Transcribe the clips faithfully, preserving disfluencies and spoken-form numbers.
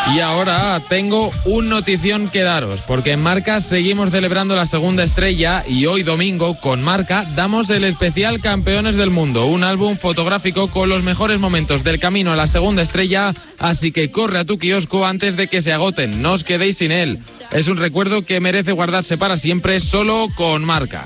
Y ahora tengo un notición que daros, porque en Marca seguimos celebrando la segunda estrella y hoy domingo, con Marca, damos el especial Campeones del Mundo, un álbum fotográfico con los mejores momentos del camino a la segunda estrella, así que corre a tu kiosco antes de que se agoten, no os quedéis sin él. Es un recuerdo que merece guardarse para siempre, solo con Marca.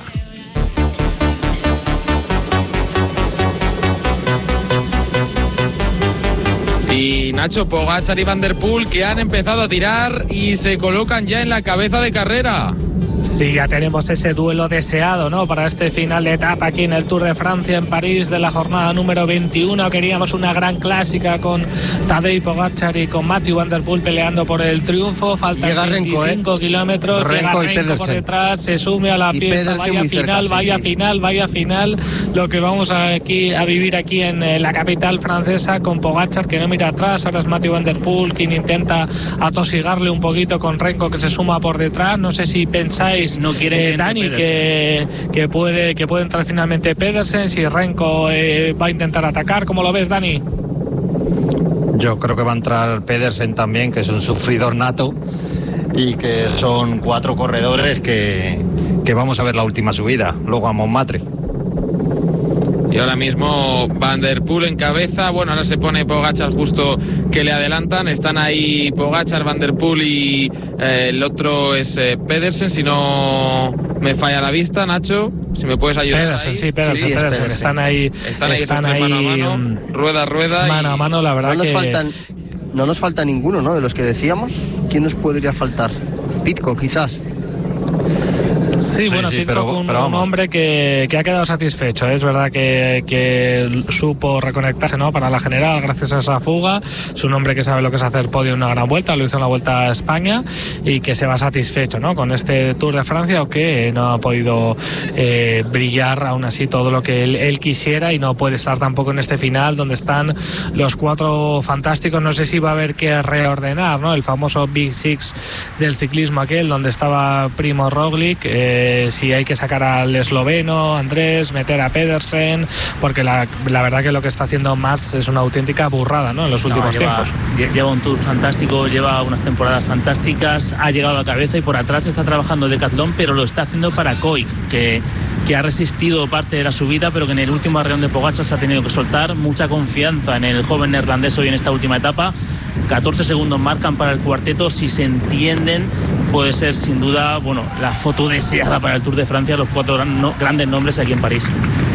Y Nacho, Pogačar y Van der Poel, que han empezado a tirar y se colocan ya en la cabeza de carrera. Sí, ya tenemos ese duelo deseado, ¿no?, para este final de etapa aquí en el Tour de Francia, en París, de la jornada número veintiuno. Queríamos una gran clásica con Tadej Pogačar y con Mathieu Van der Poel peleando por el triunfo. Faltan veinticinco kilómetros. Llega Renko por detrás, se sume a la fiesta. Vaya final, cerca, vaya sí, final, sí. vaya final. Lo que vamos a, aquí, a vivir aquí en eh, la capital francesa, con Pogačar que no mira atrás. Ahora es Mathieu Van der Poel quien intenta atosigarle un poquito con Renko, que se suma por detrás. No sé si pensáis, no quiere eh, Dani, que, que puede que puede entrar finalmente Pedersen, si Renko eh, va a intentar atacar. ¿Cómo lo ves, Dani? Yo creo que va a entrar Pedersen también, que es un sufridor nato, y que son cuatro corredores que, que vamos a ver la última subida, luego a Montmartre. Y ahora mismo Van der Poel en cabeza. Bueno, ahora se pone Pogačar justo que le adelantan. Están ahí Pogačar, Van der Poel y eh, el otro es eh, Pedersen, si no me falla la vista, Nacho. Si me puedes ayudar. Pedersen, ahí. sí, Pedersen, sí, sí, Pedersen. Pedersen. Están ahí, están ahí, están ahí mano a mano, rueda a rueda. Mano a mano, la verdad no nos que... faltan, no nos falta ninguno, ¿no?, de los que decíamos. ¿Quién nos podría faltar? Pidcock, quizás. Sí, sí, bueno, sí, pero, un, pero un hombre que, que ha quedado satisfecho. Es verdad que, que supo reconectarse, ¿no?, para la general gracias a esa fuga. Es un hombre que sabe lo que es hacer podio en una gran vuelta, lo hizo en la Vuelta a España, y que se va satisfecho, ¿no?, con este Tour de Francia, o que no ha podido eh, brillar aún así todo lo que él, él quisiera, y no puede estar tampoco en este final donde están los cuatro fantásticos. No sé si va a haber que reordenar, ¿no?, el famoso Big Six del ciclismo aquel, donde estaba Primo Roglic. Eh, Eh, si hay que sacar al esloveno Andrés, meter a Pedersen, porque la, la verdad que lo que está haciendo Mats es una auténtica burrada, ¿no?, en los últimos no, lleva, tiempos. Lleva un Tour fantástico, lleva unas temporadas fantásticas, ha llegado a la cabeza, y por atrás está trabajando Decathlon, pero lo está haciendo para Koik, que, que ha resistido parte de la subida, pero que en el último arreón de Pogačar se ha tenido que soltar. Mucha confianza en el joven neerlandés hoy en esta última etapa. catorce segundos marcan para el cuarteto. Si se entienden, puede ser sin duda, bueno, la foto deseada para el Tour de Francia, los cuatro gran, no, grandes nombres aquí en París.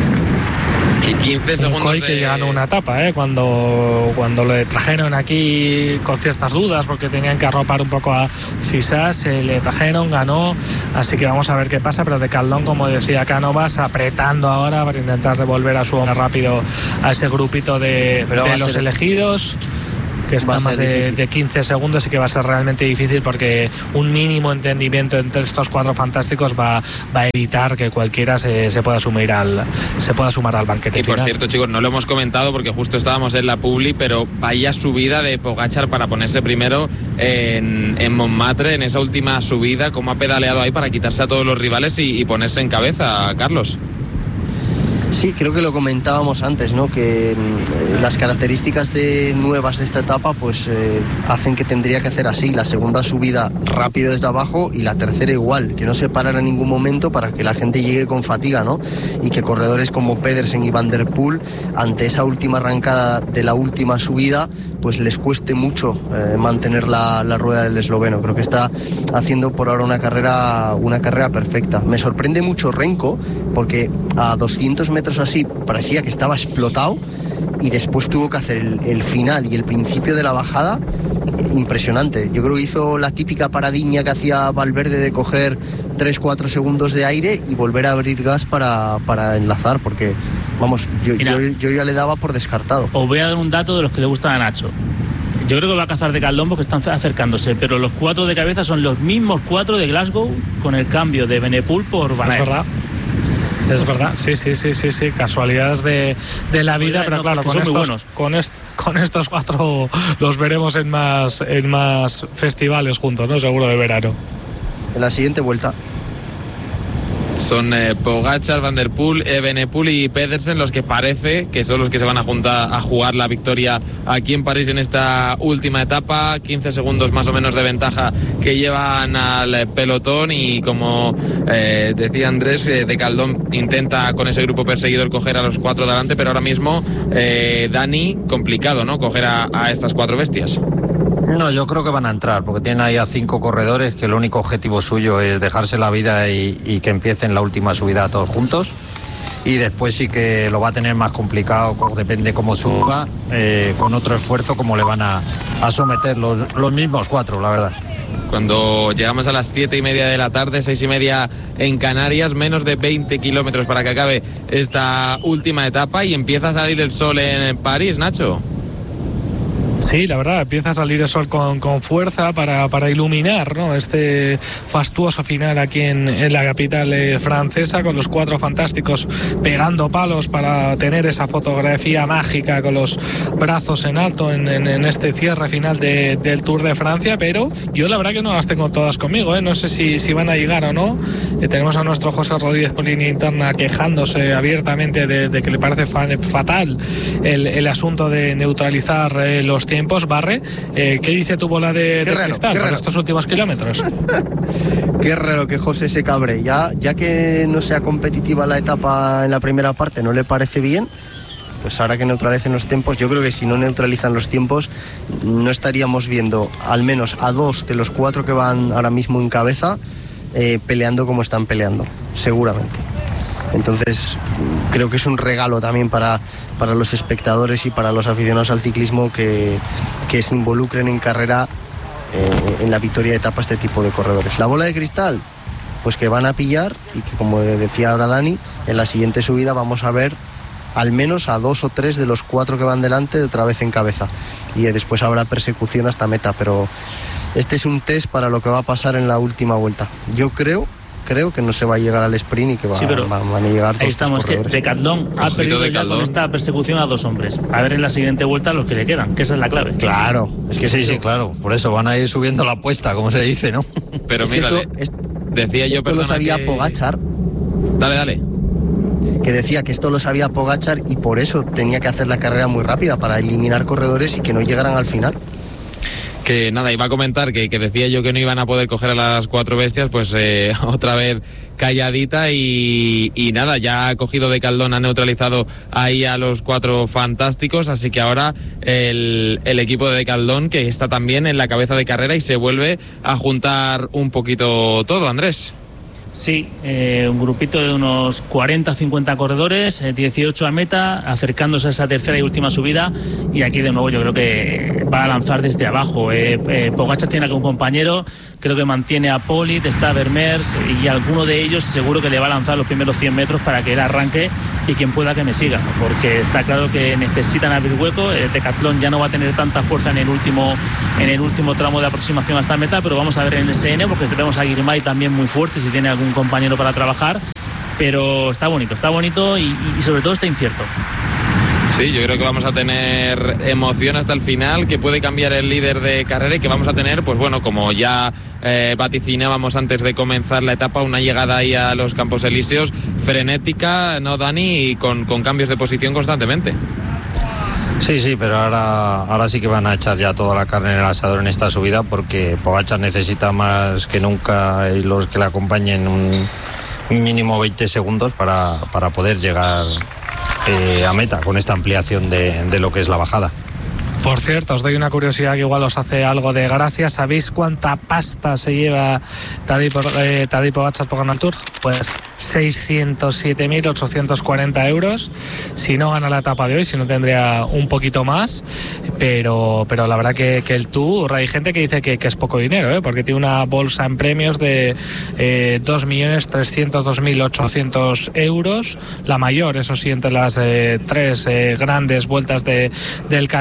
Y quince segundos Koik de... que ganó una etapa, ¿eh? cuando, cuando le trajeron aquí con ciertas dudas, porque tenían que arropar un poco a Sisas, se le trajeron, ganó, así que vamos a ver qué pasa. Pero Decathlon, como decía Cánovas, apretando ahora para intentar devolver a su hombre rápido a ese grupito de, de los ser... elegidos, que está más de, de quince segundos, y que va a ser realmente difícil, porque un mínimo entendimiento entre estos cuatro fantásticos va, va a evitar que cualquiera se, se pueda sumir al se pueda sumar al banquete y final. Por cierto, chicos, no lo hemos comentado porque justo estábamos en la publi, pero vaya subida de Pogačar para ponerse primero en, en Montmartre, en esa última subida, cómo ha pedaleado ahí para quitarse a todos los rivales y, y ponerse en cabeza, Carlos. Sí, creo que lo comentábamos antes, ¿no?, que eh, las características de nuevas de esta etapa pues eh, hacen que tendría que hacer así: la segunda subida rápido desde abajo y la tercera igual, que no se parara en ningún momento para que la gente llegue con fatiga, ¿no?, y que corredores como Pedersen y Van der Poel, ante esa última arrancada de la última subida, pues les cueste mucho eh, mantener la, la rueda del esloveno. Creo que está haciendo por ahora una carrera una carrera perfecta. Me sorprende mucho Renko, porque a doscientos metros así parecía que estaba explotado, y después tuvo que hacer el, el final y el principio de la bajada impresionante. Yo creo que hizo la típica paradiña que hacía Valverde, de coger tres cuatro segundos de aire y volver a abrir gas para, para enlazar, porque vamos, yo, yo, yo ya le daba por descartado. Os voy a dar un dato de los que le gustan a Nacho. Yo creo que va a cazar Decathlon porque están acercándose, pero los cuatro de cabeza son los mismos cuatro de Glasgow, con el cambio de Benepul por Van Aert. Es verdad. Es verdad, sí, sí, sí, sí, sí, casualidades de, de la vida, pero no, claro, con estos, con, est, con estos cuatro los veremos en más, en más festivales juntos, ¿no? Seguro de verano. En la siguiente vuelta. Son eh, Pogačar, Van der Poel, Evenepoel y Pedersen los que parece que son los que se van a, juntar, a jugar la victoria aquí en París en esta última etapa. quince segundos más o menos de ventaja que llevan al pelotón y como eh, decía Andrés, eh, Decathlon intenta con ese grupo perseguidor coger a los cuatro delante, pero ahora mismo eh, Dani, complicado, ¿no? Coger a, a estas cuatro bestias. No, yo creo que van a entrar, porque tienen ahí a cinco corredores que el único objetivo suyo es dejarse la vida y, y que empiecen la última subida todos juntos. Y después sí que lo va a tener más complicado, depende cómo suba, eh, con otro esfuerzo como le van a, a someter los, los mismos cuatro, la verdad. Cuando llegamos a las siete y media de la tarde, seis y media en Canarias, menos de veinte kilómetros para que acabe esta última etapa y empieza a salir el sol en París, Nacho. Sí, la verdad, empieza a salir el sol con, con fuerza para, para iluminar, ¿no?, este fastuoso final aquí en, en la capital eh, francesa, con los cuatro fantásticos pegando palos para tener esa fotografía mágica con los brazos en alto en, en, en este cierre final de, del Tour de Francia, pero yo la verdad que no las tengo todas conmigo, ¿eh? No sé si, si van a llegar o no. Eh, tenemos a nuestro José Rodríguez por línea interna quejándose abiertamente de, de que le parece fa fatal el, el asunto de neutralizar eh, los tiempos. Barre, eh, ¿qué dice tu bola de, de raro, cristal para estos últimos kilómetros? Qué raro que José se cabre. Ya, ya que no sea competitiva la etapa en la primera parte, ¿no le parece bien? Pues ahora que neutralicen los tiempos, yo creo que si no neutralizan los tiempos, no estaríamos viendo al menos a dos de los cuatro que van ahora mismo en cabeza eh, peleando como están peleando, seguramente. Entonces creo que es un regalo también para, para los espectadores y para los aficionados al ciclismo que, que se involucren en carrera eh, en la victoria de etapa este tipo de corredores. La bola de cristal, pues que van a pillar y que, como decía ahora Dani, en la siguiente subida vamos a ver al menos a dos o tres de los cuatro que van delante otra vez en cabeza y después habrá persecución hasta meta, pero este es un test para lo que va a pasar en la última vuelta. Yo creo creo que no se va a llegar al sprint y que va, sí, pero van, van a llegar dos. Ahí estamos, que Decathlon ha perdido ya con esta persecución a dos hombres. A ver en la siguiente vuelta los que le quedan, que esa es la clave. Claro, es que sí, sí, claro. Por eso van a ir subiendo la apuesta, como se dice, ¿no? Pero es mira, que esto, es, decía yo, esto lo sabía que... Pogačar. Dale, dale. Que decía que esto lo sabía Pogačar y por eso tenía que hacer la carrera muy rápida para eliminar corredores y que no llegaran al final. Que nada, iba a comentar que, que decía yo que no iban a poder coger a las cuatro bestias, pues eh, otra vez calladita y, y nada, ya ha cogido Decathlon, ha neutralizado ahí a los cuatro fantásticos, así que ahora el, el equipo de Decathlon que está también en la cabeza de carrera y se vuelve a juntar un poquito todo, Andrés. Sí, eh, un grupito de unos cuarenta a cincuenta corredores, eh, dieciocho a meta, acercándose a esa tercera y última subida, y aquí de nuevo yo creo que va a lanzar desde abajo. Eh, eh, Pogačar tiene aquí un compañero, creo que mantiene a Polit, está Vermeers, y alguno de ellos seguro que le va a lanzar los primeros cien metros para que él arranque y quien pueda que me siga, porque está claro que necesitan abrir hueco. El Decathlon ya no va a tener tanta fuerza en el último en el último tramo de aproximación hasta meta, pero vamos a ver en el S N, porque tenemos a Girmay también muy fuerte si tiene algún compañero para trabajar, pero está bonito, está bonito y, y sobre todo está incierto. Sí, yo creo que vamos a tener emoción hasta el final, que puede cambiar el líder de carrera y que vamos a tener, pues bueno, como ya eh, vaticinábamos antes de comenzar la etapa, una llegada ahí a los Campos Elíseos frenética, ¿no, Dani? Y con, con cambios de posición constantemente. Sí, sí, pero ahora, ahora sí que van a echar ya toda la carne en el asador en esta subida, porque Pogačar necesita más que nunca y los que le acompañen un, un mínimo veinte segundos para, para poder llegar eh, a meta con esta ampliación de, de lo que es la bajada. Por cierto, os doy una curiosidad que igual os hace algo de gracia. ¿Sabéis cuánta pasta se lleva Tadej eh, Pogačar por ganar el Tour? Pues seiscientos siete mil ochocientos cuarenta euros. Si no gana la etapa de hoy, si no tendría un poquito más. Pero, pero la verdad que, que el Tour, hay gente que dice que, que es poco dinero, ¿eh? Porque tiene una bolsa en premios de eh, dos millones trescientos dos mil ochocientos euros. La mayor, eso sí, entre las eh, tres eh, grandes vueltas de, del calendario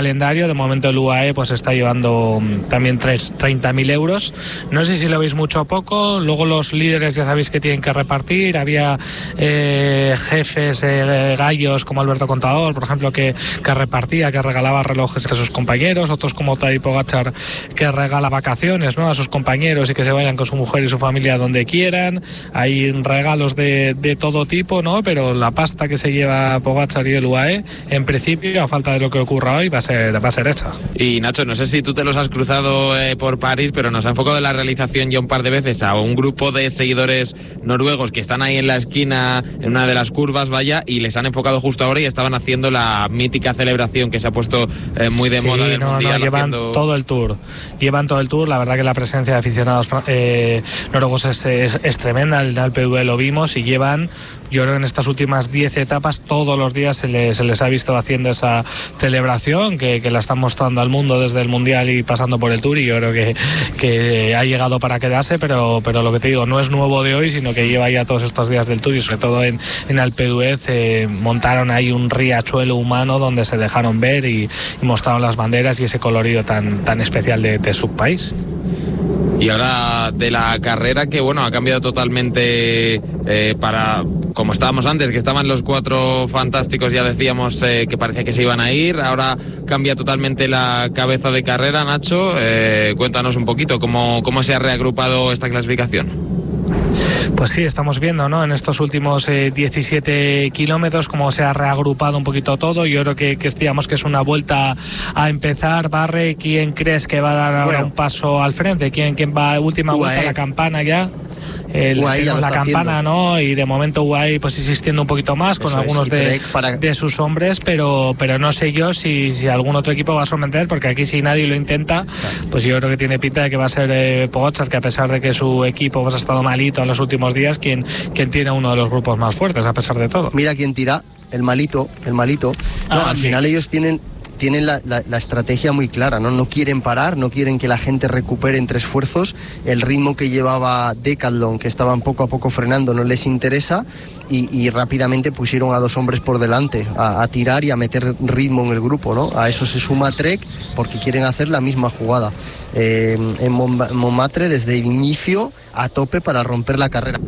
De momento el U A E pues está llevando también treinta mil euros. No sé si lo veis mucho o poco. Luego los líderes ya sabéis que tienen que repartir. Había eh, jefes eh, gallos como Alberto Contador, por ejemplo, que, que repartía, que regalaba relojes a sus compañeros. Otros como Tadej Pogačar, que regala vacaciones, ¿no?, a sus compañeros y que se vayan con su mujer y su familia donde quieran. Hay regalos de, de todo tipo, ¿no? Pero la pasta que se lleva Pogačar y el U A E, en principio, a falta de lo que ocurra hoy, va a ser, va a ser esa. Y Nacho, no sé si tú te los has cruzado eh, por París, pero nos ha enfocado en la realización ya un par de veces a un grupo de seguidores noruegos que están ahí en la esquina, en una de las curvas, vaya, y les han enfocado justo ahora y estaban haciendo la mítica celebración que se ha puesto eh, muy de sí, moda del no, mundial. No, llevan haciendo... todo el tour, llevan todo el tour. La verdad que la presencia de aficionados eh, noruegos es, es, es tremenda. El Alpe d'Huez lo vimos y llevan, yo creo que en estas últimas diez etapas todos los días se les, se les ha visto haciendo esa celebración que, que la están mostrando al mundo desde el mundial y pasando por el tour, y yo creo que, que ha llegado para quedarse, pero, pero lo que te digo, no es nuevo de hoy, sino que lleva ya todos estos días del tour, y sobre todo en, en Alpe d'Huez eh, montaron ahí un riachuelo humano donde se dejaron ver y, y mostraron las banderas y ese colorido tan, tan especial de, de su país. Y ahora de la carrera, que bueno, ha cambiado totalmente eh, para como estábamos antes, que estaban los cuatro fantásticos, ya decíamos eh, que parecía que se iban a ir. Ahora cambia totalmente la cabeza de carrera. Nacho, eh, cuéntanos un poquito cómo, cómo se ha reagrupado esta clasificación. Pues sí, estamos viendo, ¿no?, en estos últimos eh, diecisiete kilómetros cómo se ha reagrupado un poquito todo. Yo creo que, que digamos que es una vuelta a empezar. Barre, ¿quién crees que va a dar ahora bueno. un paso al frente? ¿Quién, quién va última U A E. Vuelta a la campana ya? El, U A E ya la campana, haciendo. ¿no? Y de momento U A E pues insistiendo un poquito más con Eso algunos es, de, para... de sus hombres, pero pero no sé yo si, si algún otro equipo va a sorprender, porque aquí si nadie lo intenta, claro. pues yo creo que tiene pinta de que va a ser eh, Pogačar, que a pesar de que su equipo pues, ha estado malito en los últimos días, quien, quien tiene uno de los grupos más fuertes, a pesar de todo. Mira quién tira, el malito, el malito. No, ah, al final ellos tienen... tienen la, la, la estrategia muy clara, ¿no? No quieren parar, no quieren que la gente recupere entre esfuerzos. El ritmo que llevaba Decathlon, que estaban poco a poco frenando, no les interesa, y, y rápidamente pusieron a dos hombres por delante a, a tirar y a meter ritmo en el grupo, ¿no? A eso se suma Trek, porque quieren hacer la misma jugada eh, en Montmartre desde el inicio a tope para romper la carrera.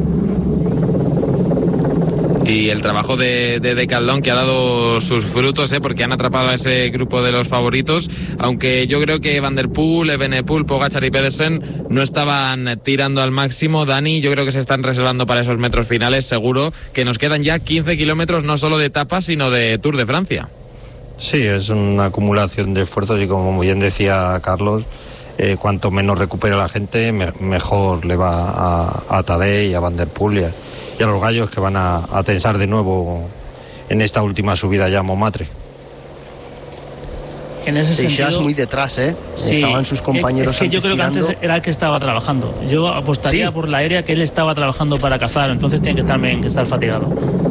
Y el trabajo de, de Decathlon, que ha dado sus frutos, ¿eh? porque han atrapado a ese grupo de los favoritos, aunque yo creo que Van der Poel, Evenepoel, Pogačar y Pedersen no estaban tirando al máximo. Dani, yo creo que se están reservando para esos metros finales, seguro que nos quedan ya quince kilómetros, no solo de etapas, sino de Tour de Francia. Sí, es una acumulación de esfuerzos y como bien decía Carlos, eh, cuanto menos recupera la gente, me, mejor le va a, a Tadej y a Van der Poel y a, y a los gallos, que van a, a tensar de nuevo en esta última subida ya a Montmartre. En ese sentido, es muy detrás, ¿eh? Sí, estaban sus compañeros. Es que yo creo que antes era el que estaba trabajando. Yo apostaría ¿Sí? por la aérea que él estaba trabajando para cazar, entonces tiene que estar, que estar fatigado.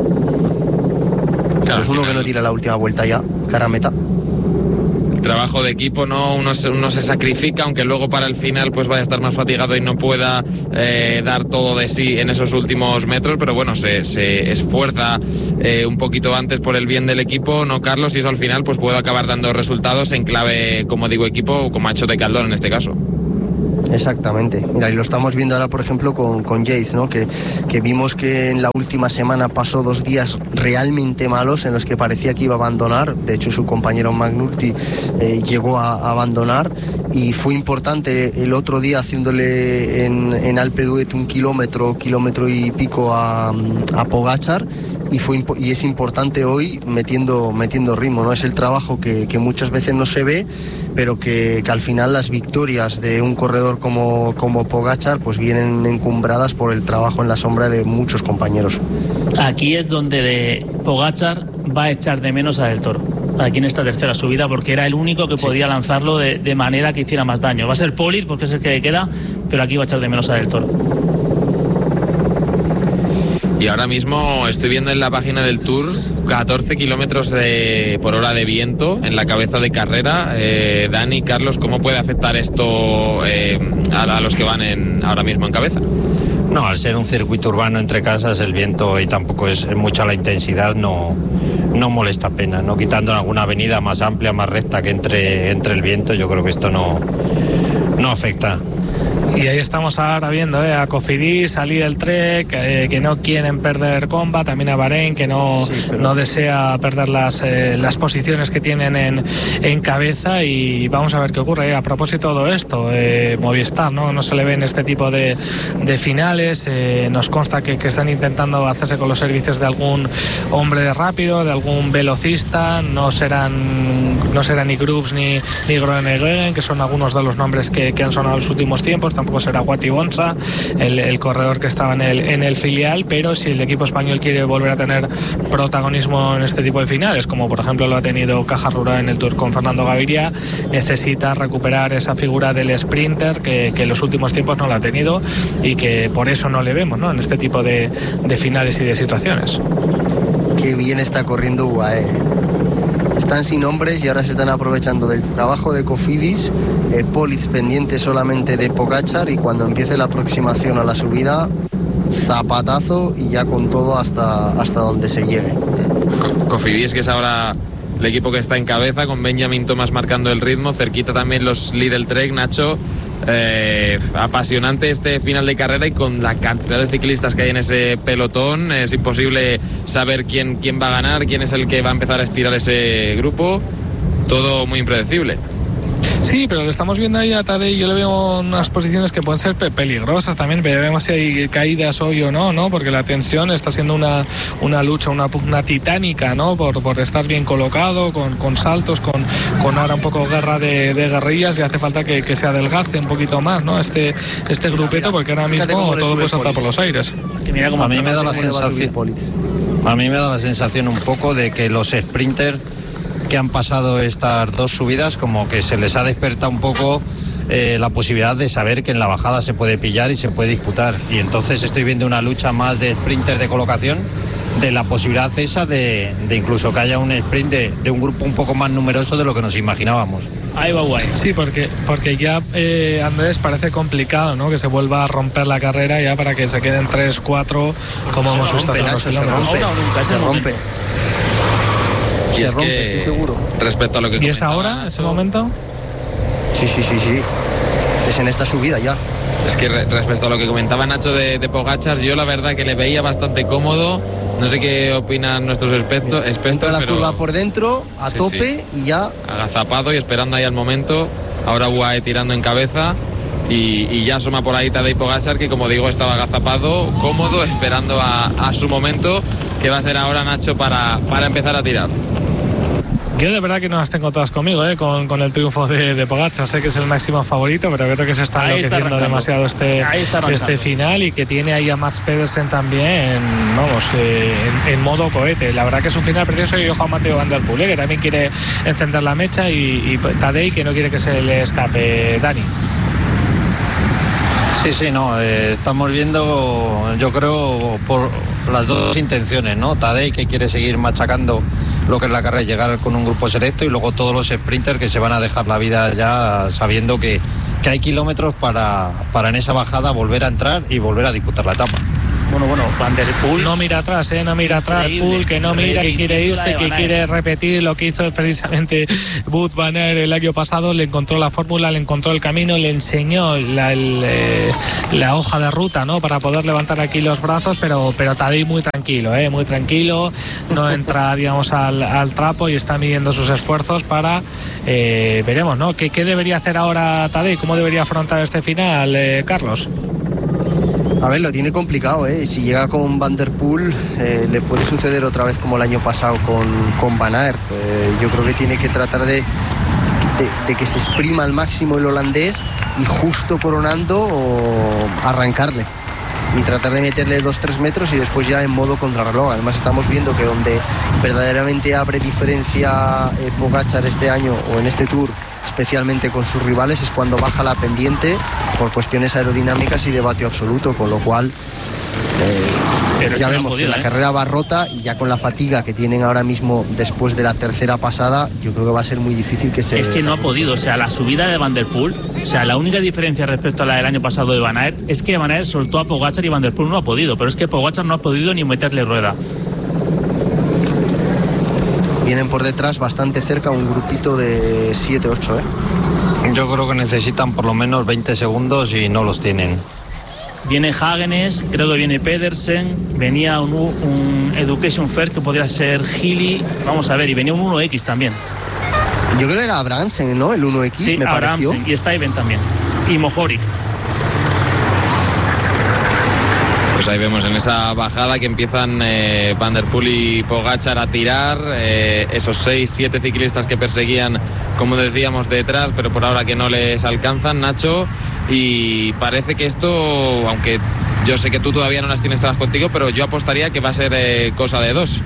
Claro, es uno que no tira la última vuelta ya, cara a meta. Trabajo de equipo, no uno se, uno se sacrifica, aunque luego para el final pues vaya a estar más fatigado y no pueda eh, dar todo de sí en esos últimos metros, pero bueno, se, se esfuerza eh, un poquito antes por el bien del equipo, ¿no, Carlos? Y eso al final pues puede acabar dando resultados en clave, como digo, equipo, como ha hecho Decathlon en este caso. Exactamente. Mira, y lo estamos viendo ahora, por ejemplo, con, con Yates, ¿no? Que, que vimos que en la última semana pasó dos días realmente malos en los que parecía que iba a abandonar. De hecho, su compañero McNulty eh, llegó a, a abandonar, y fue importante el otro día haciéndole en, en Alpe d'Huez un kilómetro, kilómetro y pico a, a Pogačar. Y, fue, y es importante hoy metiendo, metiendo ritmo, ¿no? Es el trabajo que, que muchas veces no se ve, pero que, que al final las victorias de un corredor como, como Pogačar pues vienen encumbradas por el trabajo en la sombra de muchos compañeros. Aquí es donde de Pogačar va a echar de menos a Del Toro, aquí en esta tercera subida, porque era el único que podía sí. lanzarlo de, de manera que hiciera más daño. Va a ser Polis porque es el que queda, pero aquí va a echar de menos a Del Toro. Y ahora mismo estoy viendo en la página del Tour catorce kilómetros de, por hora de viento en la cabeza de carrera. Eh, Dani, Carlos, ¿cómo puede afectar esto eh, a, a los que van en, ahora mismo en cabeza? No, al ser un circuito urbano entre casas, el viento y tampoco es mucha la intensidad, no, no molesta apenas, ¿no? Quitando alguna avenida más amplia, más recta que entre, entre el viento, yo creo que esto no, no afecta. Y ahí estamos ahora viendo eh, a Cofidis, a Lidl Trek, eh, que no quieren perder comba, también a Bahrein, que no, sí, pero... no desea perder las, eh, las posiciones que tienen en, en cabeza, y vamos a ver qué ocurre. Eh. A propósito de todo esto, eh, Movistar no, no se le ven este tipo de, de finales, eh, nos consta que, que están intentando hacerse con los servicios de algún hombre rápido, de algún velocista, no serán, no serán ni Groups ni, ni Groenewegen, que son algunos de los nombres que, que han sonado en los últimos tiempos. Tampoco será Guati Bonsa, el, el corredor que estaba en el, en el filial, pero si el equipo español quiere volver a tener protagonismo en este tipo de finales, como por ejemplo lo ha tenido Caja Rural en el Tour con Fernando Gaviria, necesita recuperar esa figura del sprinter que, que en los últimos tiempos no la ha tenido, y que por eso no le vemos, ¿no?, en este tipo de, de finales y de situaciones. Qué bien está corriendo U A E. Están sin hombres y ahora se están aprovechando del trabajo de Cofidis, eh, Polic pendiente solamente de Pogačar, y cuando empiece la aproximación a la subida, zapatazo y ya con todo hasta, hasta donde se llegue. Cofidis, que es ahora el equipo que está en cabeza, con Benjamin Thomas marcando el ritmo, cerquita también los Lidl Trek. Nacho, eh, apasionante este final de carrera, y con la cantidad de ciclistas que hay en ese pelotón es imposible saber quién, quién va a ganar, quién es el que va a empezar a estirar ese grupo, todo muy impredecible. Sí, pero lo estamos viendo ahí a Tadej, yo le veo unas posiciones que pueden ser pe- peligrosas también, veremos si hay caídas hoy o no, ¿no? Porque la tensión está siendo una, una lucha, una pugna titánica, ¿no? Por, por estar bien colocado, con, con saltos, con, con ahora un poco guerra de, de guerrillas, y hace falta que, que se adelgace un poquito más, ¿no? Este, este grupito, porque ahora mismo todo puede saltar por los aires. A mí me da la sensación, a mí me da la sensación un poco de que los sprinters que han pasado estas dos subidas, como que se les ha despertado un poco eh, la posibilidad de saber que en la bajada se puede pillar y se puede disputar, y entonces estoy viendo una lucha más de sprinters de colocación, de la posibilidad esa de, de incluso que haya un sprint de, de un grupo un poco más numeroso de lo que nos imaginábamos. Ahí va guay. Sí, porque, porque ya eh, Andrés, parece complicado, ¿no?, que se vuelva a romper la carrera ya para que se queden tres, cuatro, como hemos visto en Barcelona. Se rompe, nunca se rompe. Y se es rompe, que, estoy seguro. Respecto a lo que ¿Y es ahora, ese momento? Sí, sí, sí, sí. Es en esta subida ya. Es que re, respecto a lo que comentaba Nacho de, de Pogačar, yo la verdad que le veía bastante cómodo. No sé qué opinan nuestros expertos. expertos la pero curva por dentro, a sí, tope, sí. Y ya... agazapado y esperando ahí al momento. Ahora U A E tirando en cabeza. Y, y ya asoma por ahí Tadej Pogačar, que como digo estaba agazapado, cómodo, esperando a, a su momento, que va a ser ahora, Nacho, para, para empezar a tirar. Yo de verdad que no las tengo todas conmigo, ¿eh? con, con el triunfo de, de Pogačar. Sé que es el máximo favorito, pero creo que se está enloqueciendo demasiado este, este final, y que tiene ahí a Mats Pedersen también, vamos, eh, en, en modo cohete. La verdad que es un final precioso, y ojo a Mateo Van Der Poel, que también quiere encender la mecha, y, y Tadej, que no quiere que se le escape. Dani. Sí, sí, no, eh, estamos viendo, yo creo, por las dos intenciones, ¿no? Tadej, que quiere seguir machacando lo que es la carrera, llegar con un grupo selecto, y luego todos los sprinters que se van a dejar la vida ya sabiendo que, que hay kilómetros para, para en esa bajada volver a entrar y volver a disputar la etapa. Bueno, bueno, Van Der Poel no mira atrás, ¿eh? No mira atrás, Poel, que no mira, que quiere irse, que quiere repetir lo que hizo precisamente Wout van Aert el año pasado. Le encontró la fórmula, le encontró el camino, le enseñó la, el, eh, la hoja de ruta, ¿no?, para poder levantar aquí los brazos, pero, pero Tadej muy tranquilo, ¿eh? Muy tranquilo, no entra, digamos, al, al trapo, y está midiendo sus esfuerzos para, eh, veremos, ¿no?, ¿Qué, qué debería hacer ahora Tadej, cómo debería afrontar este final, eh, Carlos. A ver, lo tiene complicado, ¿eh? Si llega con Van Der Poel, eh, le puede suceder otra vez como el año pasado con, con Van Aert. Eh, yo creo que tiene que tratar de, de, de que se exprima al máximo el holandés, y justo coronando o arrancarle. Y tratar de meterle dos tres metros, y después ya en modo contrarreloj. Además estamos viendo que donde verdaderamente abre diferencia eh, Pogačar este año, o en este Tour, especialmente con sus rivales, es cuando baja la pendiente por cuestiones aerodinámicas y de vatio absoluto, con lo cual eh, ya vemos podido, que la ¿eh? carrera va rota, y ya con la fatiga que tienen ahora mismo después de la tercera pasada, yo creo que va a ser muy difícil que se... Es que no ha podido, o sea, la subida de Van Der Poel, o sea, la única diferencia respecto a la del año pasado de Van Aert es que Van Aert soltó a Pogačar y Van Der Poel no ha podido, pero es que Pogačar no ha podido ni meterle rueda. vienen por detrás bastante cerca, un grupito de siete ocho. ¿eh? Yo creo que necesitan por lo menos veinte segundos y no los tienen. Viene Hagenes, creo que viene Pedersen, venía un, un Education First que podría ser Healy, vamos a ver, y venía un uno equis también. Yo creo que era Abramsen, ¿no? El uno equis, sí, me pareció. Y Stuyven también, y Mohoric. Pues ahí vemos en esa bajada que empiezan eh, Van der Poel y Pogačar a tirar, eh, esos seis, siete ciclistas que perseguían, como decíamos, detrás, pero por ahora que no les alcanzan, Nacho, y parece que esto, aunque yo sé que tú todavía no las tienes todas contigo, pero yo apostaría que va a ser eh, cosa de dos.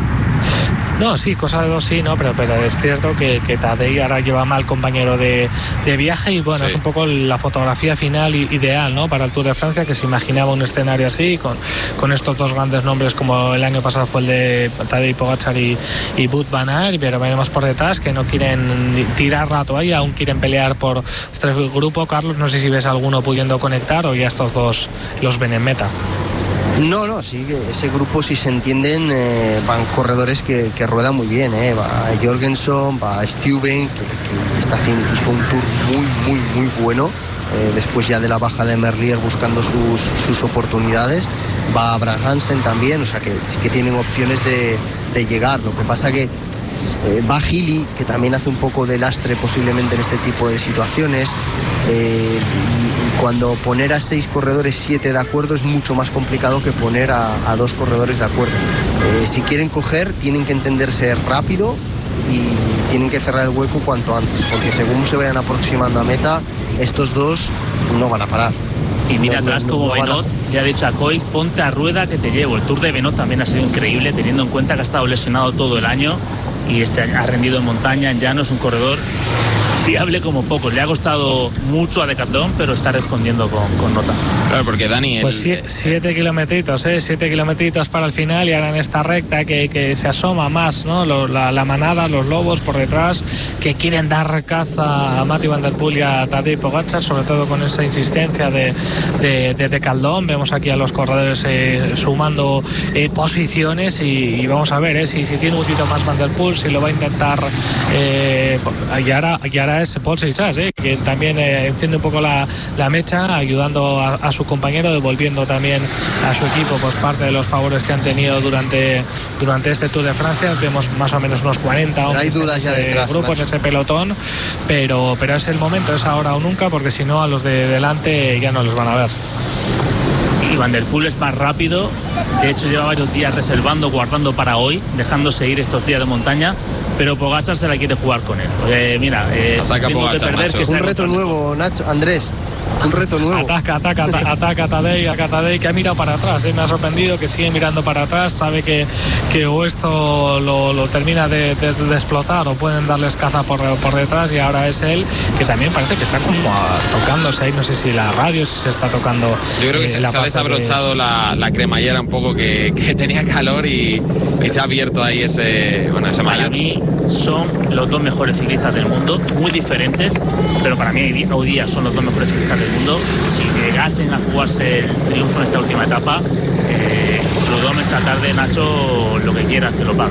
No, sí, cosa de dos sí, no, pero, pero es cierto que, que Tadej ahora lleva mal compañero de, de viaje y bueno, sí. Es un poco la fotografía final ideal, ¿no? Para el Tour de Francia, que se imaginaba un escenario así, con, con estos dos grandes nombres como el año pasado fue el de Tadej Pogačar y, y Wout van Aert, pero veremos por detrás que no quieren tirar la toalla, aún quieren pelear por este grupo. Carlos, no sé si ves alguno pudiendo conectar o ya estos dos los ven en meta. No, no, sí, ese grupo, si se entienden, eh, van corredores que, que ruedan muy bien, eh. Va Jorgensen, va Stuyven, que, que está haciendo, hizo un tour muy, muy, muy bueno, eh, después ya de la baja de Merlier buscando sus, sus oportunidades. Va Brad Hansen también, o sea que sí que tienen opciones de, de llegar. Lo que pasa que eh, va Healy, que también hace un poco de lastre posiblemente en este tipo de situaciones. Eh, y, y cuando poner a seis corredores, siete de acuerdo, es mucho más complicado que poner a, a dos corredores de acuerdo. Eh, si quieren coger, tienen que entenderse rápido y tienen que cerrar el hueco cuanto antes, porque según se vayan aproximando a meta, estos dos no van a parar. Y mira no, atrás no, como no Benoit a... le ha dicho a Koik, ponte a rueda que te llevo. El Tour de Benoit también ha sido increíble, teniendo en cuenta que ha estado lesionado todo el año y este ha rendido en montaña, en llano, es un corredor fiable como pocos. Le ha costado mucho a Decathlon, pero está respondiendo con, con nota. Claro, porque Dani... El... Pues siete, siete kilometritos, ¿eh? Siete kilometritos para el final y ahora en esta recta que, que se asoma más, ¿no? Lo, la, la manada, los lobos por detrás, que quieren dar caza a Mathieu Van der Poel y a Tadej Pogačar, sobre todo con esa insistencia de, de, de Decathlon. Vemos aquí a los corredores eh, sumando eh, posiciones y, y vamos a ver eh, si, si tiene un poquito más Van der Poel, si lo va a intentar eh, y ahora, y ahora es Paul Seixas, eh, que también eh, enciende un poco la, la mecha, ayudando a, a su compañero, devolviendo también a su equipo pues parte de los favores que han tenido durante, durante este Tour de Francia. Vemos más o menos unos cuarenta hay dudas ya detrás, grupos en ese pelotón, pero, pero es el momento, es ahora o nunca, porque si no a los de delante ya no los van a ver. Y Van der Poel es más rápido, de hecho lleva varios días reservando, guardando para hoy, dejándose ir estos días de montaña, pero Pogačar se la quiere jugar con él. Eh, mira, eh, ataca Pogačar, perder, que un reto nuevo, Nacho, Andrés. Un reto nuevo. Ataca, ataca, ataca, ataca a Tadej, a Tadej, que ha mirado para atrás, ¿eh? Me ha sorprendido que sigue mirando para atrás, sabe que, que o esto lo, lo termina de, de, de explotar o pueden darles caza por, por detrás, y ahora es él, que también parece que está como tocándose ahí, no sé si la radio, si se está tocando. Yo creo que eh, se, se ha desabrochado de... la, la cremallera un poco, que, que tenía calor y, y se ha abierto ahí ese, bueno, ese maillot. Para mí son los dos mejores ciclistas del mundo, muy diferentes, pero para mí hoy día son los dos mejores ciclistas del mundo. Si llegasen a jugarse el triunfo en esta última etapa, eh, Prudhomme esta tarde, Nacho, lo que quieras que lo paga.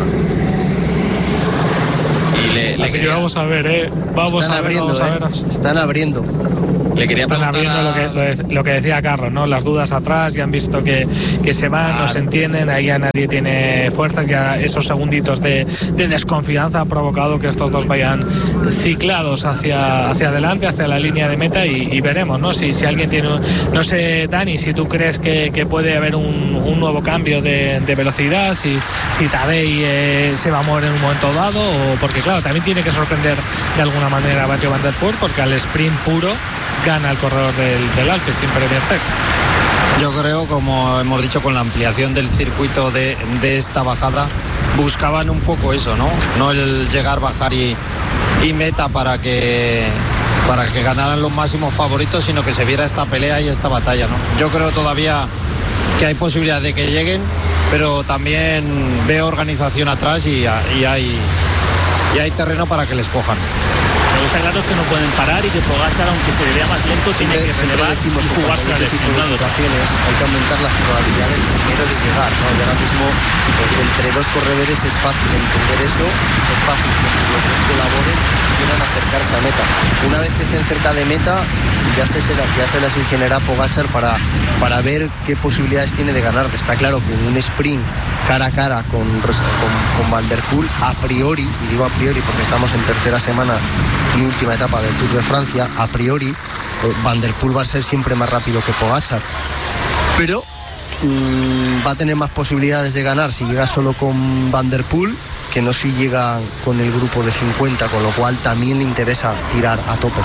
Y le, le Así quería... vamos a ver, eh. Vamos están a ver, abriendo, vamos eh. a ver. Están abriendo. Le quería Están abriendo a... lo, que, lo, de, lo que decía Carlos, ¿no? Las dudas atrás, ya han visto que, que se van, claro. No se entienden, ahí ya nadie tiene fuerzas, ya esos segunditos de, de desconfianza han provocado que estos dos vayan ciclados hacia, hacia adelante, hacia la línea de meta, y, y veremos, ¿no? Si, si alguien tiene, no sé, Dani, si tú crees que, que puede haber un, un nuevo cambio de, de velocidad, si, si Tadej eh, se va a mover en un momento dado, o porque claro, también tiene que sorprender de alguna manera a Mathieu Van der Poel, porque al sprint puro gana el corredor del, del Alpe sin perder. Yo creo, como hemos dicho, con la ampliación del circuito de, de esta bajada, buscaban un poco eso, ¿no? No el llegar, bajar y, y meta para que para que ganaran los máximos favoritos, sino que se viera esta pelea y esta batalla, ¿no? Yo creo todavía que hay posibilidad de que lleguen, pero también veo organización atrás y, y hay y hay terreno para que les cojan. Me que está claro es que no pueden parar y que Pogačar, aunque se le vea más lento, tiene que relevar y jugarse este tipo de situaciones. Hay que aumentar las probabilidades primero de llegar, ¿no? Y ahora mismo eh, entre dos corredores es fácil entender eso, es fácil que los dos colaboren y quieran acercarse a meta. Una vez que estén cerca de meta, ya se, ya se las ingeniará Pogačar para, para ver qué posibilidades tiene de ganar. Está claro que en un sprint cara a cara con, con, con Van der Poel, a priori, y digo a priori porque estamos en tercera semana y última etapa del Tour de Francia, a priori eh, Van der Poel va a ser siempre más rápido que Pogačar, pero mmm, va a tener más posibilidades de ganar si llega solo con Van der Poel que no si llega con el grupo de cincuenta, con lo cual también le interesa tirar a tope.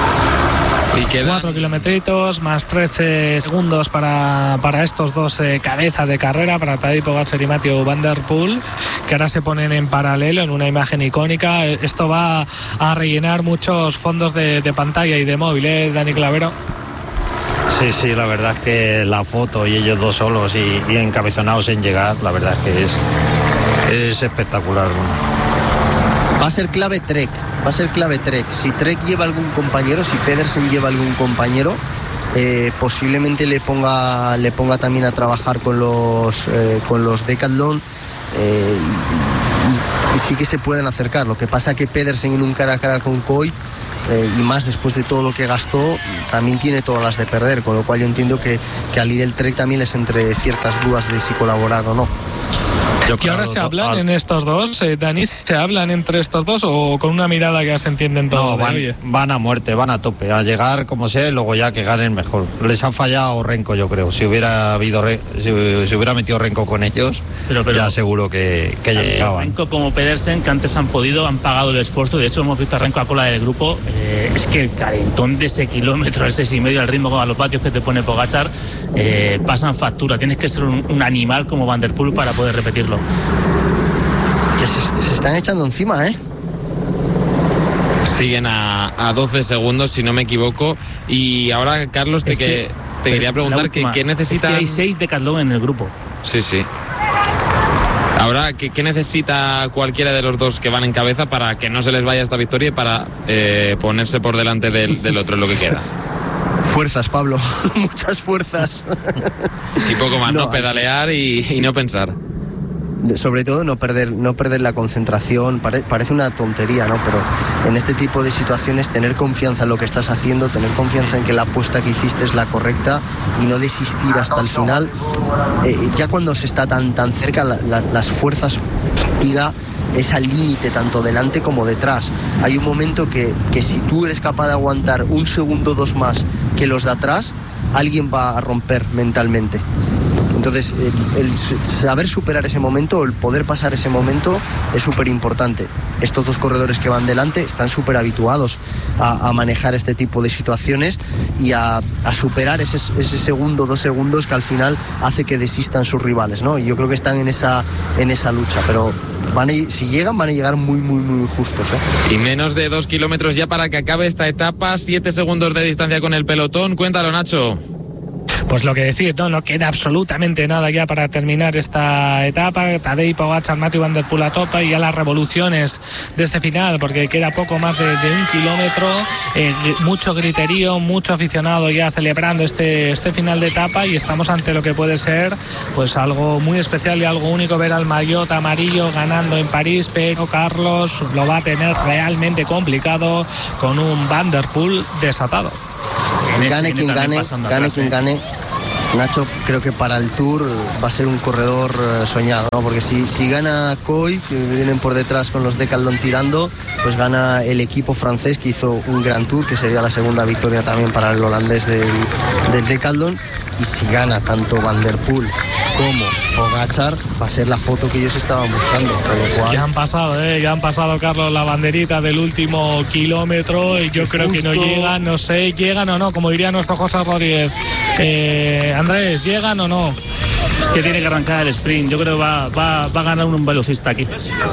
Y quedan cuatro kilometritos más trece segundos para, para estos dos eh, cabezas de carrera, para Tadej Pogačar y Mathieu Van der Poel, que ahora se ponen en paralelo en una imagen icónica. Esto va a rellenar muchos fondos de, de pantalla y de móvil, ¿eh, Dani Clavero? Sí, sí, la verdad es que la foto y ellos dos solos y, y encabezonados en llegar, la verdad es que es, es espectacular. Va a ser clave Trek, va a ser clave Trek. Si Trek lleva algún compañero, si Pedersen lleva algún compañero, eh, posiblemente le ponga le ponga también a trabajar con los eh, con los Decathlon eh, y, y sí que se pueden acercar. Lo que pasa que Pedersen en un cara a cara con Koy, eh, y más después de todo lo que gastó, también tiene todas las de perder, con lo cual yo entiendo que, que al Lidl Trek también les entre ciertas dudas de si colaborar o no. Yo ¿Y ahora se hablan al... en estos dos, eh, Dani? ¿Se hablan entre estos dos o con una mirada que ya se entienden todos? No, van, de, van a muerte, van a tope, a llegar como sea y luego ya que ganen mejor. Les han fallado Renko, yo creo. Si hubiera habido si, si hubiera metido Renko con ellos, pero, pero, ya seguro que, que llegaban. Renko como Pedersen, que antes han podido, han pagado el esfuerzo. De hecho, hemos visto a Renko a cola del grupo. Eh, es que el calentón de ese kilómetro, el seis y medio, al ritmo a los vatios que te pone Pogačar, eh, pasan factura. Tienes que ser un, un animal como Van der Poel para poder repetirlo. Que se, se están echando encima, ¿eh? Siguen a, a doce segundos, si no me equivoco. Y ahora, Carlos, te, es que, que, te quería preguntar que, qué necesitan... Es que hay seis Decathlon en el grupo. Sí, sí. Ahora, ¿qué, ¿qué necesita cualquiera de los dos que van en cabeza para que no se les vaya esta victoria y para eh, ponerse por delante del, del otro en lo que queda? Fuerzas, Pablo. Muchas fuerzas. Y poco más, ¿no? ¿no? Pedalear y, sí. y no pensar. Sobre todo no perder no perder la concentración. Pare, parece una tontería, ¿no? Pero en este tipo de situaciones tener confianza en lo que estás haciendo, tener confianza en que la apuesta que hiciste es la correcta y no desistir hasta el final. Eh, ya cuando se está tan tan cerca, la, la, las fuerzas diga es al límite tanto delante como detrás. Hay un momento que, que si tú eres capaz de aguantar un segundo o dos más que los de atrás, alguien va a romper mentalmente. Entonces, el, el saber superar ese momento, el poder pasar ese momento es súper importante. Estos dos corredores que van delante están súper habituados a, a manejar este tipo de situaciones y a, a superar ese, ese segundo, dos segundos que al final hace que desistan sus rivales, ¿no? Y yo creo que están en esa, en esa lucha, pero van a, si llegan van a llegar muy, muy, muy justos, ¿eh? Y menos de dos kilómetros ya para que acabe esta etapa, siete segundos de distancia con el pelotón. Cuéntalo, Nacho. Pues lo que decís, no, no queda absolutamente nada ya para terminar esta etapa. Tadej Pogačar, Mathieu Van der Poel a tope y ya las revoluciones de este final, porque queda poco más de, de un kilómetro, eh, mucho griterío, mucho aficionado ya celebrando este, este final de etapa y estamos ante lo que puede ser pues algo muy especial y algo único, ver al maillot amarillo ganando en París, pero Carlos lo va a tener realmente complicado con un Van der Poel desatado. Gane quien gane, gane quien gane. Nacho, creo que para el Tour va a ser un corredor soñado, ¿no? Porque si, si gana Koy, que vienen por detrás con los Decathlon tirando, pues gana el equipo francés que hizo un gran Tour, que sería la segunda victoria también para el holandés del, del Decathlon. Y si gana tanto Van der Poel como Pogačar, va a ser la foto que ellos estaban buscando. Cual... Ya han pasado, ¿eh? Ya han pasado, Carlos, la banderita del último kilómetro y yo creo Justo... que no llegan, no sé, llegan o no, como diría nuestro José Rodríguez. Eh, Andrés, ¿llegan o no? Es que tiene que arrancar el sprint, yo creo que va, va, va a ganar un velocista aquí.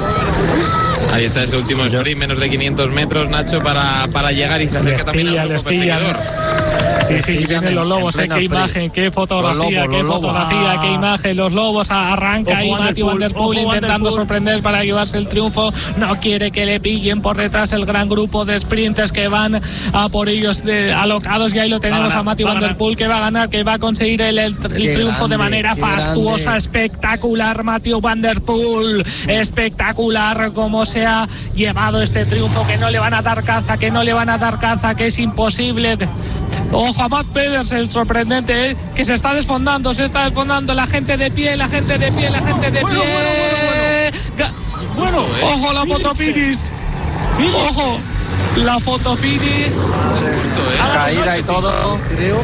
Ahí está ese último sprint, menos de quinientos metros, Nacho, para, para llegar y se acerca también al grupo perseguidor. Sí, sí, sí, vienen los lobos, eh, qué imagen, qué fotografía, lobos, qué fotografía, ah. qué imagen, los lobos, arranca ahí Mathieu van der Poel intentando sorprender para llevarse el triunfo, no quiere que le pillen por detrás el gran grupo de sprinters que van a por ellos de, alocados, y ahí lo tenemos ganar, a Mathieu van der Poel que va a ganar, que va a conseguir el, el, el triunfo grande, de manera fastuosa, grande. Espectacular Mathieu van der Poel, espectacular cómo se ha llevado este triunfo, que no le van a dar caza, que no le van a dar caza, que es imposible. Ojo a Mads Pedersen, sorprendente, ¿eh? Que se está desfondando, se está desfondando, la gente de pie, la gente de pie, la gente de bueno, pie. Bueno, bueno, bueno, bueno. bueno ojo la fotofinis, ojo la fotofinis, caída y todo, creo.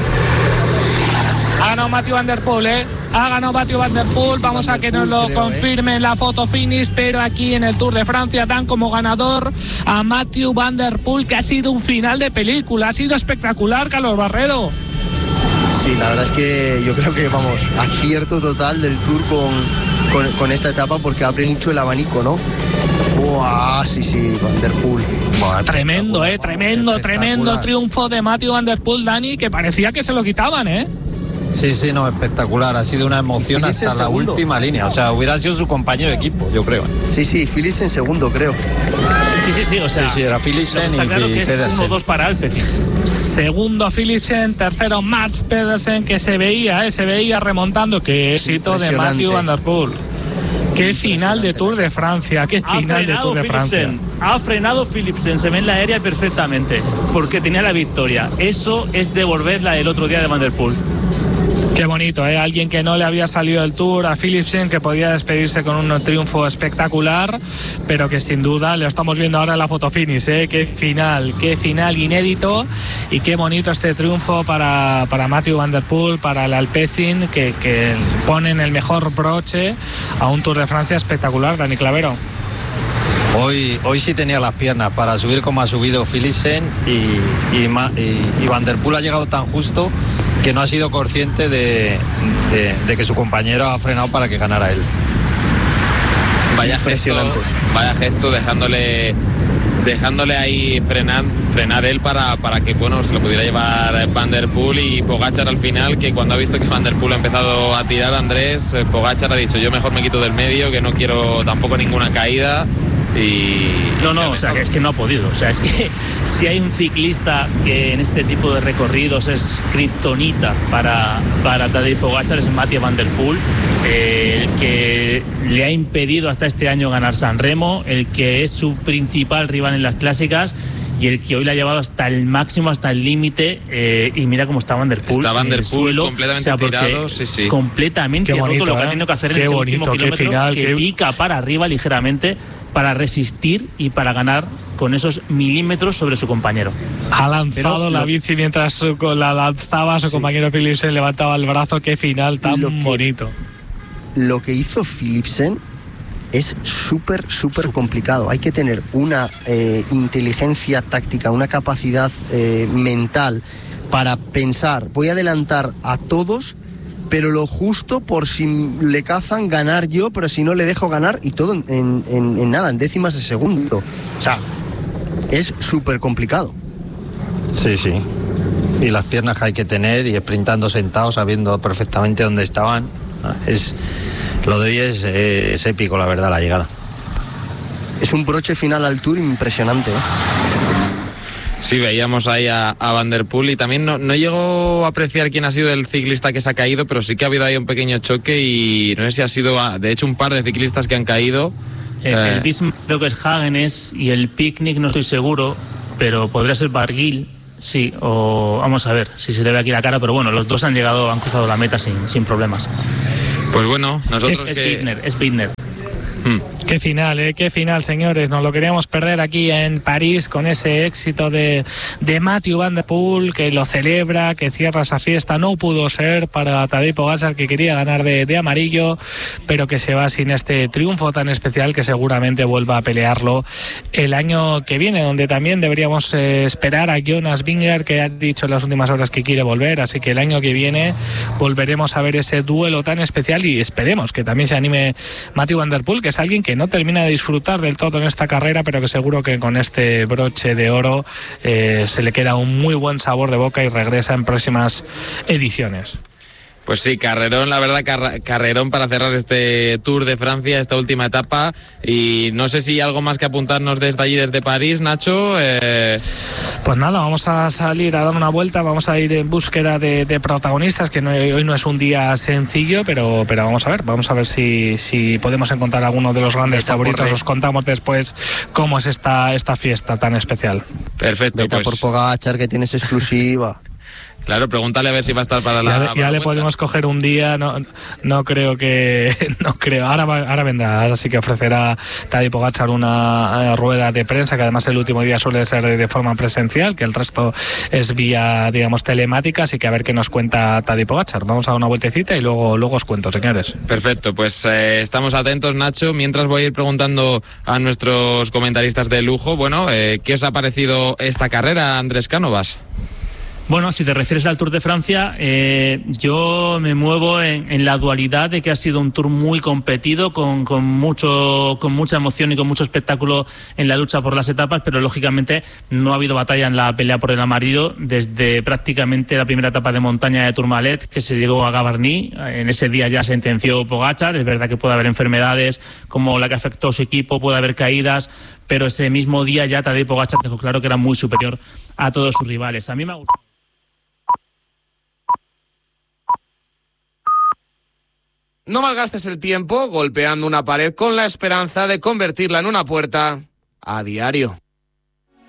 Ha ganado Mathieu van der Poel, ¿eh? Ha ganado Mathieu van der Poel. Sí, vamos a que nos lo creo, confirmen eh. la foto finish, pero aquí en el Tour de Francia dan como ganador a Mathieu van der Poel, que ha sido un final de película, ha sido espectacular, Carlos Barredo. Sí, la verdad es que yo creo que, vamos, acierto total del Tour con, con, con esta etapa, porque abre mucho el abanico, ¿no? Buah, sí, sí, Van der Poel. Buah, tremendo, eh, tremendo, tremendo triunfo de Mathieu van der Poel, Dani, que parecía que se lo quitaban, eh. Sí, sí, no, espectacular. Ha sido una emoción hasta la última línea. O sea, hubiera sido su compañero de equipo, yo creo. Sí, sí, Philipsen en segundo, creo. Sí, sí, sí, o sea. Sí, sí, era Philipsen y claro que Pedersen. Es uno dos para Alpecin. Segundo Philipsen, tercero Mads Pedersen, que se veía, eh, se veía remontando. Qué éxito de Mathieu van der Poel. Qué final de Tour de Francia, qué final de Tour de Francia. Ha frenado Philipsen, se ve en la aérea perfectamente, porque tenía la victoria. Eso es devolver la del otro día de Van der Poel. Qué bonito, ¿eh? Alguien que no le había salido el Tour, a Philipsen, que podía despedirse con un triunfo espectacular, pero que sin duda lo estamos viendo ahora en la foto finish, ¿eh? Qué final, qué final inédito, y qué bonito este triunfo para, para Mathieu van der Poel, para el Alpecin, que, que ponen el mejor broche a un Tour de Francia espectacular. Dani Clavero. Hoy, hoy sí tenía las piernas para subir como ha subido Philipsen, y, y, y, y Van der Poel ha llegado tan justo que no ha sido consciente de, de, de que su compañero ha frenado para que ganara él. Vaya gesto, vaya gesto dejándole dejándole ahí frenar, frenar él para, para que bueno se lo pudiera llevar Van der Poel, y Pogačar al final, que cuando ha visto que Van der Poel ha empezado a tirar, Andrés, Pogačar ha dicho yo mejor me quito del medio, que no quiero tampoco ninguna caída. Y no, no, o sea, que es que no ha podido. O sea, es que si hay un ciclista que en este tipo de recorridos es kriptonita para, para Tadej Pogačar, es Mathieu van der Poel, eh, el que le ha impedido hasta este año ganar San Remo, el que es su principal rival en las clásicas, y el que hoy le ha llevado hasta el máximo, hasta el límite, eh, y mira cómo está Van der Poel. Está Van der Poel completamente, o sea, tirado, sí, sí. Completamente bonito, roto lo que ¿eh? ha tenido que hacer qué en ese bonito, último kilómetro, final, que qué... pica para arriba ligeramente, para resistir y para ganar con esos milímetros sobre su compañero. Ha lanzado Pero, la lo... bici mientras la lanzaba, su sí. compañero Philipsen levantaba el brazo. Qué final tan lo que, bonito. Lo que hizo Philipsen es súper, súper complicado. Hay que tener una eh, inteligencia táctica, una capacidad eh, mental para pensar, voy a adelantar a todos, pero lo justo por si le cazan, ganar yo, pero si no le dejo ganar, y todo en, en, en nada, en décimas de segundo. O sea, es súper complicado. Sí, sí. Y las piernas que hay que tener, y sprintando sentados, sabiendo perfectamente dónde estaban. Es, lo de hoy es, es épico, la verdad, la llegada. Es un broche final al Tour impresionante, ¿eh? Sí, veíamos ahí a, a Van der Poel, y también no, no llegó a apreciar quién ha sido el ciclista que se ha caído, pero sí que ha habido ahí un pequeño choque, y no sé si ha sido, de hecho, un par de ciclistas que han caído. Eh, eh. El Bismarck creo que es Hagenes, y el Picnic no estoy seguro, pero podría ser Barguil, sí, o vamos a ver si se le ve aquí la cara, pero bueno, los dos han llegado, han cruzado la meta sin, sin problemas. Pues bueno, nosotros es, que... es Bittner, es Bittner. Hmm. Qué final, ¿eh? Qué final, señores. Nos lo queríamos perder aquí en París con ese éxito de, de Mathieu van der Poel, que lo celebra, que cierra esa fiesta. No pudo ser para Tadej Pogačar, que quería ganar de, de amarillo, pero que se va sin este triunfo tan especial, que seguramente vuelva a pelearlo el año que viene, donde también deberíamos eh, esperar a Jonas Vingegaard, que ha dicho en las últimas horas que quiere volver, así que el año que viene volveremos a ver ese duelo tan especial y esperemos que también se anime Mathieu Van Der Poel, que es alguien que no termina de disfrutar del todo en esta carrera, pero que seguro que con este broche de oro eh, se le queda un muy buen sabor de boca y regresa en próximas ediciones. Pues sí, carrerón, la verdad, car- carrerón para cerrar este Tour de Francia, esta última etapa. Y no sé si hay algo más que apuntarnos desde allí, desde París, Nacho. Eh... Pues nada, vamos a salir a dar una vuelta, vamos a ir en búsqueda de, de protagonistas, que no, hoy no es un día sencillo, pero, pero vamos a ver, vamos a ver si, si podemos encontrar alguno de los grandes Veta favoritos. Os contamos después cómo es esta, esta fiesta tan especial. Perfecto. Veta pues... por Pogačar, que tienes exclusiva. Claro, pregúntale a ver si va a estar para la... Ya, para ya la le vuelta. podemos coger un día, no, no creo que... no creo. Ahora, va, ahora vendrá, ahora sí que ofrecerá Tadej Pogačar una uh, rueda de prensa, que además el último día suele ser de, de forma presencial, que el resto es vía, digamos, telemática, así que a ver qué nos cuenta Tadej Pogačar. Vamos a dar una vueltecita y luego, luego os cuento, señores. Perfecto, pues eh, estamos atentos, Nacho. Mientras voy a ir preguntando a nuestros comentaristas de lujo, bueno, eh, ¿qué os ha parecido esta carrera, Andrés Cánovas? Bueno, si te refieres al Tour de Francia, eh, yo me muevo en, en la dualidad de que ha sido un Tour muy competido, con, con, mucho, con mucha emoción y con mucho espectáculo en la lucha por las etapas, pero lógicamente no ha habido batalla en la pelea por el amarillo desde prácticamente la primera etapa de montaña de Tourmalet, que se llegó a Gavarnie. En ese día ya sentenció Pogačar. Es verdad que puede haber enfermedades como la que afectó a su equipo, puede haber caídas, pero ese mismo día ya Tadej Pogačar dejó claro que era muy superior a todos sus rivales. A mí me ha gustado. No malgastes el tiempo golpeando una pared con la esperanza de convertirla en una puerta a diario.